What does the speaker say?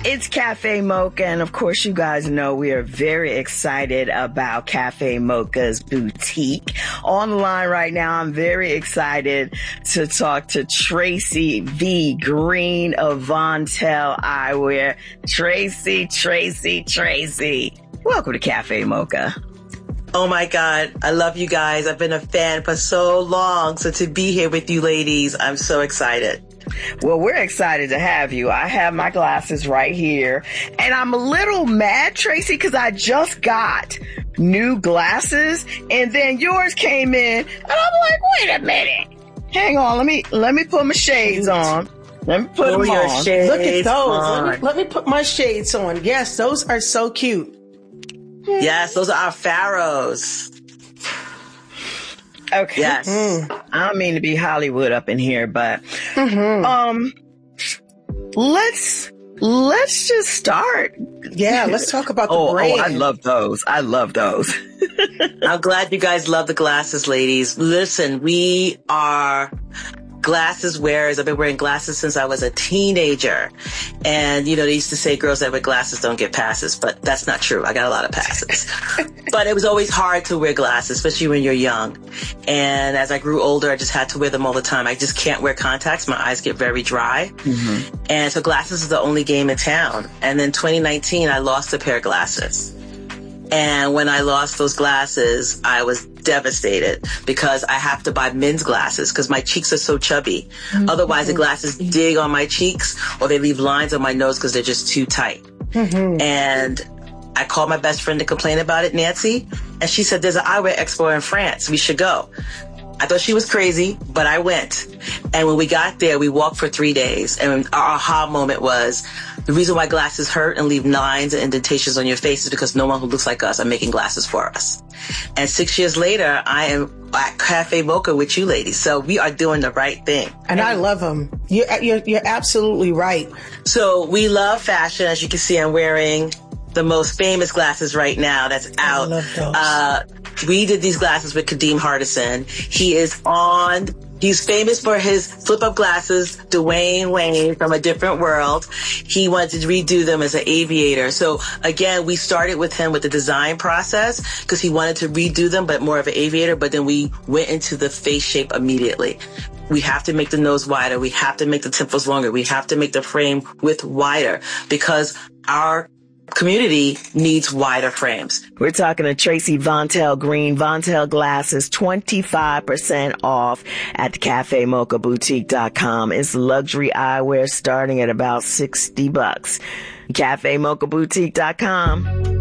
It's Cafe Mocha, and of course you guys know we are very excited about Cafe Mocha's boutique. On the line right now, I'm very excited to talk to Tracy V. Green of Vontel Eyewear. Tracy. Welcome to Cafe Mocha. Oh my God, I love you guys. I've been a fan for so long. So to be here with you ladies, I'm so excited. Well, we're excited to have you. I have my glasses right here, and I'm a little mad, Tracy, because I just got new glasses, and then yours came in, and I'm like, wait a minute. Hang on, let me put my shades on. Let me put them on. Look at those. Let me put my shades on. Yes, those are so cute. Yes, those are our pharaohs. Okay. Yes. I don't mean to be Hollywood up in here, but let's just start. Yeah, let's talk about the brand. I love those. I'm glad you guys love the glasses, ladies. Listen, we are glasses wearers. I've been wearing glasses since I was a teenager. And, you know, they used to say girls that wear glasses don't get passes, but that's not true. I got a lot of passes. But it was always hard to wear glasses, especially when you're young. And as I grew older, I just had to wear them all the time. I just can't wear contacts. My eyes get very dry. Mm-hmm. And so glasses is the only game in town. And then 2019, I lost a pair of glasses. And when I lost those glasses, I was devastated because I have to buy men's glasses because my cheeks are so chubby. Mm-hmm. Otherwise, the glasses dig on my cheeks or they leave lines on my nose because they're just too tight. Mm-hmm. And I called my best friend to complain about it, Nancy, and she said, there's an eyewear expo in France. We should go. I thought she was crazy, but I went. And when we got there, we walked for 3 days. And our aha moment was the reason why glasses hurt and leave lines and indentations on your face is because no one who looks like us are making glasses for us. And 6 years later, I am at Cafe Mocha with you ladies. So we are doing the right thing. And I love them. You're absolutely right. So we love fashion. As you can see, I'm wearing the most famous glasses right now that's out. I love those. We did these glasses with Kadeem Hardison. He's famous for his flip-up glasses, Dwayne Wayne from A Different World. He wanted to redo them as an aviator. So again, we started with him with the design process because he wanted to redo them, but more of an aviator. But then we went into the face shape immediately. We have to make the nose wider. We have to make the temples longer. We have to make the frame width wider because our community needs wider frames. We're talking to Tracy Vontel Green, Vontel Glasses, 25% off at CafeMochaBoutique.com. It's luxury eyewear starting at about $60. CafeMochaBoutique.com.